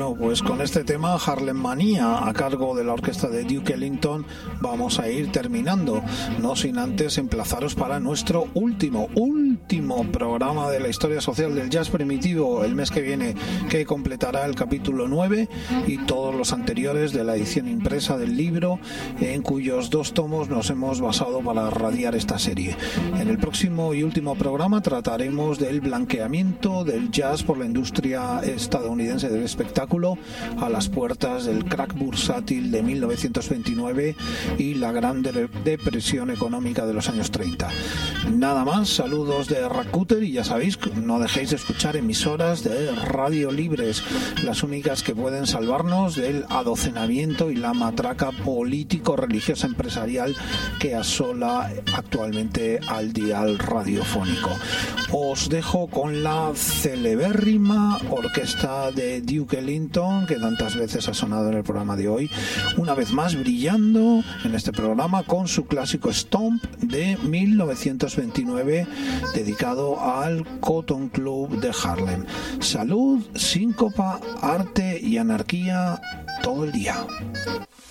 Bueno, pues con este tema Harlem Manía a cargo de la orquesta de Duke Ellington vamos a ir terminando, no sin antes emplazaros para nuestro último programa de la historia social del jazz primitivo el mes que viene, que completará el capítulo 9 y todos los anteriores de la edición impresa del libro, en cuyos 2 tomos nos hemos basado para radiar esta serie. En el próximo y último programa trataremos del blanqueamiento del jazz por la industria estadounidense del espectáculo a las puertas del crack bursátil de 1929 y la gran depresión económica de los años 30. Nada más, saludos de Rakuter y ya sabéis, no dejéis de escuchar emisoras de radio libres, las únicas que pueden salvarnos del adocenamiento y la matraca político-religiosa empresarial que asola actualmente al dial radiofónico. Os dejo con la celebérrima orquesta de Duke Ellington, que tantas veces ha sonado en el programa de hoy, una vez más brillando en este programa con su clásico Stomp de 1929, dedicado al Cotton Club de Harlem. Salud, síncopa, arte y anarquía todo el día.